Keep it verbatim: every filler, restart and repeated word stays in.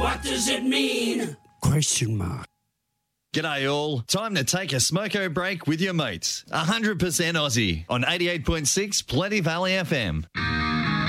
What does it mean? Question mark. G'day all. Time to take a smoko break with your mates. one hundred percent Aussie on eighty-eight point six Plenty Valley F M.